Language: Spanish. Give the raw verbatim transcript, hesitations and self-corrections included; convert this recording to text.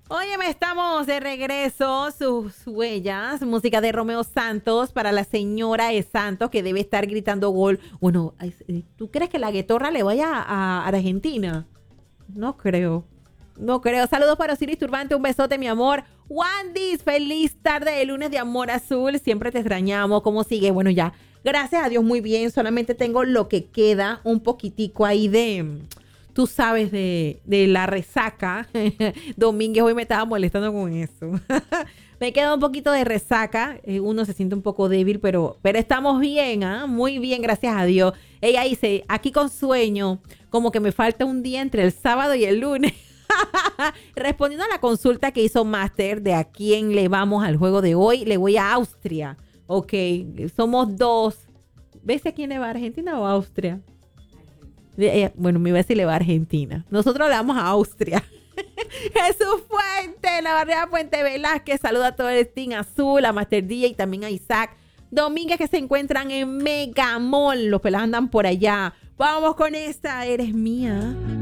Óyeme, estamos de regreso, sus huellas, música de Romeo Santos para la señora de Santos que debe estar gritando gol. Bueno, ¿tú crees que la guetorra le vaya a, a Argentina? No creo, no creo. Saludos para Osiris Turbante, un besote, mi amor. Wandis, feliz tarde de lunes de amor azul, siempre te extrañamos. ¿Cómo sigue? Bueno, ya, gracias a Dios, muy bien. Solamente tengo lo que queda, un poquitico ahí de... Tú sabes, de, de la resaca. Domínguez hoy me estaba molestando con eso. Me queda un poquito de resaca. Eh, uno se siente un poco débil, pero, pero estamos bien, ¿ah? ¿eh? Muy bien, gracias a Dios. Ella dice, aquí con sueño, como que me falta un día entre el sábado y el lunes. Respondiendo a la consulta que hizo Master de a quién le vamos al juego de hoy, le voy a Austria. Ok, somos dos. ¿Ves a quién le va a Argentina o a Austria? Eh, bueno, me iba a decir le va a Argentina. Nosotros le vamos a Austria. Jesús Fuente, la barrera Fuente Velázquez. Saluda a todo el Team Azul, a Master D J y también a Isaac Domínguez que se encuentran en Megamall. Los pelas andan por allá. Vamos con esta, eres mía.